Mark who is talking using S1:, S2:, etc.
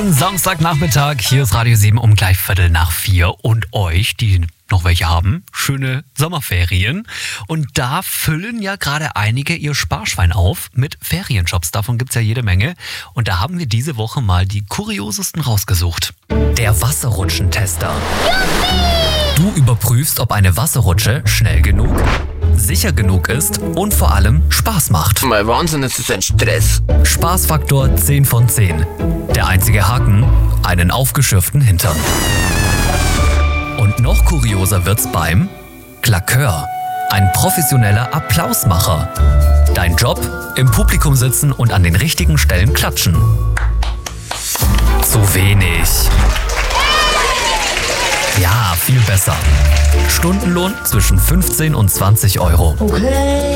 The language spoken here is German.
S1: Schönen Samstagnachmittag. Hier ist Radio 7 um gleich 3:45 und euch, die noch welche haben, schöne Sommerferien. Und da füllen ja gerade einige ihr Sparschwein auf mit Ferienjobs. Davon gibt's ja jede Menge. Und da haben wir diese Woche mal die kuriosesten rausgesucht. Der Wasserrutschentester. Du überprüfst, ob eine Wasserrutsche schnell genug, sicher genug ist und vor allem Spaß macht.
S2: Mein Wahnsinn, es ist ein Stress.
S1: Spaßfaktor 10 von 10. Der einzige Haken, einen aufgeschürften Hintern. Und noch kurioser wird's beim Klakör. Ein professioneller Applausmacher. Dein Job? Im Publikum sitzen und an den richtigen Stellen klatschen. Zu wenig. Ja, viel besser. Stundenlohn zwischen 15 und 20 Euro.
S3: Okay.